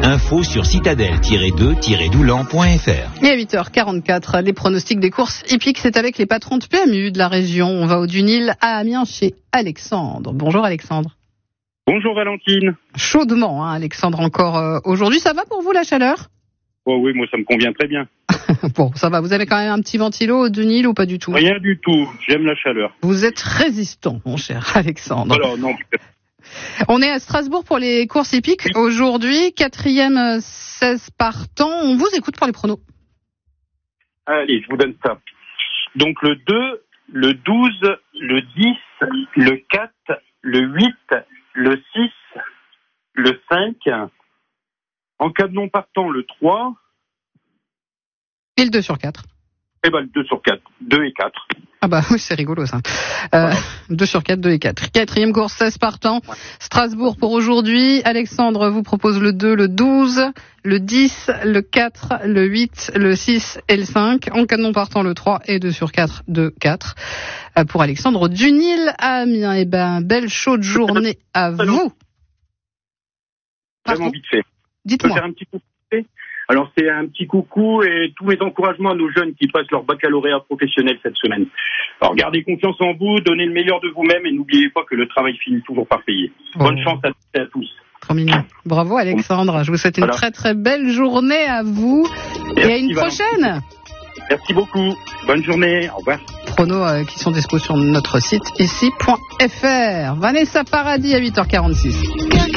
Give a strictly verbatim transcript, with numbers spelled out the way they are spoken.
Info sur citadelle tiret deux tiret doulan point f r. Et à huit heures quarante-quatre, les pronostics des courses hippiques, c'est avec les patrons de P M U de la région. On va au Dunil à Amiens chez Alexandre. Bonjour Alexandre. Bonjour Valentine. Chaudement, hein, Alexandre, encore euh, aujourd'hui. Ça va pour vous la chaleur ? Oh oui, moi ça me convient très bien. Bon, ça va. Vous avez quand même un petit ventilo au Dunil ou pas du tout ? Rien du tout. J'aime la chaleur. Vous êtes résistant, mon cher Alexandre. Alors non. On est à Strasbourg pour les courses hippiques. Oui. Aujourd'hui, quatrième seize partants. On vous écoute pour les pronos. Allez, je vous donne ça. Donc le deux, le douze, le dix, le quatre, le huit, le six, le cinq. En cas de non partant, le trois. Et le deux sur quatre. Eh ben le deux sur quatre. deux et quatre. Ah bah oui, c'est rigolo ça. Euh, voilà. deux sur quatre, deux et quatre. Quatrième course, seize partants. Ouais. Strasbourg pour aujourd'hui. Alexandre vous propose le deux, le douze, le dix, le quatre, le huit, le six et le cinq. En cas de non partant, le trois et deux sur quatre, deux, quatre. Euh, pour Alexandre Dunil à Amiens. Eh ben, belle chaude journée à vous. Vraiment vite fait. Dites-moi. Je peux faire un petit coup de fait. Alors c'est un petit coucou et tous mes encouragements à nos jeunes qui passent leur baccalauréat professionnel cette semaine. Alors gardez confiance en vous, donnez le meilleur de vous-même et n'oubliez pas que le travail finit toujours par payer. Oh. Bonne chance à, à tous. Trop mignon. Bravo Alexandre, je vous souhaite une voilà. très très belle journée à vous. Merci, et à une prochaine. Valentine. Merci beaucoup, bonne journée, au revoir. Pronos euh, qui sont dispo sur notre site ici point f r. Vanessa Paradis à huit heures quarante-six.